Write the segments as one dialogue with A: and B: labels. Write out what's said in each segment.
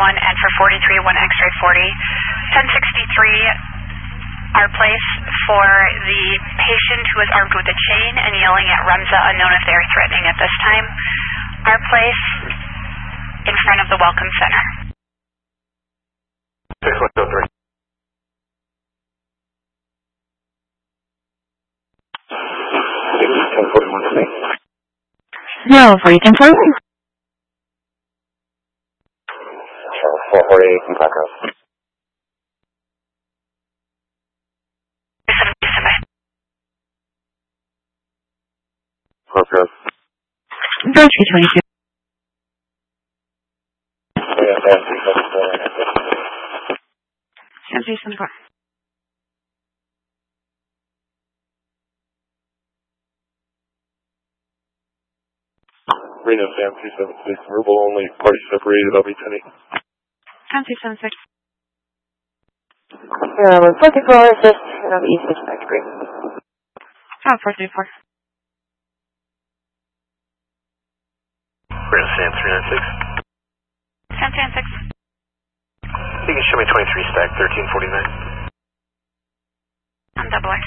A: and for 43, 1 X-ray 40. 1063, our place for the patient who is armed with a chain and yelling at Remza, unknown if they are threatening at this time. Our place in front of the Welcome Center.
B: 6103.
C: No, 4010
B: 448 in progress. Progress.
C: Approach 322. Empty 74.
B: Reno Sam 376, verbal only, party separated, I'll be 10-8.
C: Sam 276.
D: 44, just East Dispatch Group.
C: Oh, 434.
B: Reno Sam 396.
A: Sam 296.
B: You can show me 23 stack, 1349.
A: I'm double X.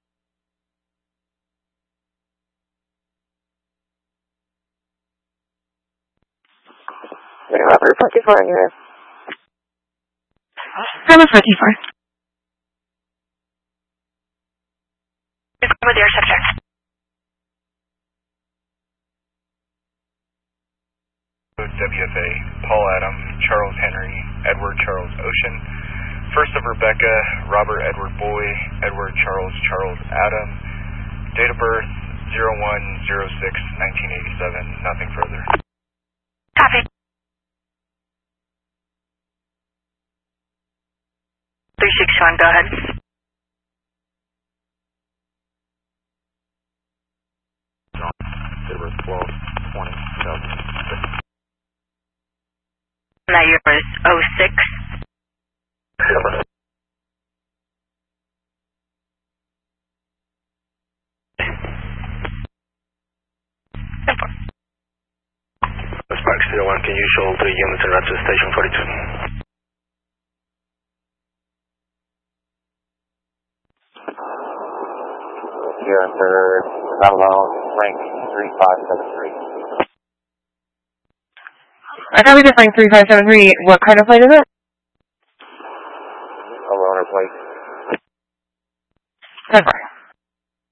D: Robert 44 on your
C: Robert 44.
A: With your subject.
E: WFA, Paul Adam, Charles Henry, Edward Charles Ocean, First of Rebecca, Robert Edward Boy, Edward Charles Adam, date of birth 01/06/1987, nothing further.
A: Copy. 361, go ahead.
B: Date of birth 12/20/2006.
A: That year was 06.
B: Sparks 01, can you show 3 units and route to station 42? Here, third, alone, rank 3573.
C: I thought we just like 3573. What kind of plate is it?
B: A loaner plate.
C: 10-4.